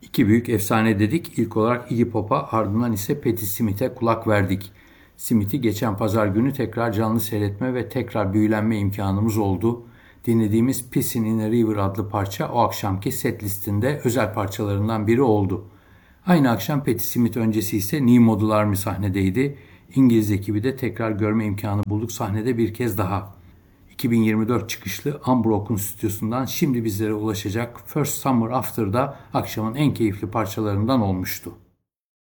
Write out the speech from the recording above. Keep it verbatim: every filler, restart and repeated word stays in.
İki büyük efsane dedik. İlk olarak Iggy Pop'a, ardından ise Patti Smith'e kulak verdik. Smith'i geçen pazar günü tekrar canlı seyretme ve tekrar büyülenme imkanımız oldu. Dinlediğimiz Pissing in a River adlı parça o akşamki set listinde özel parçalarından biri oldu. Aynı akşam Patti Smith öncesi ise New Model Army sahnedeydi. İngiliz ekibi de tekrar görme imkanı bulduk sahnede bir kez daha. iki bin yirmi dört çıkışlı Unbroken stüdyosundan şimdi bizlere ulaşacak First Summer After'da akşamın en keyifli parçalarından olmuştu.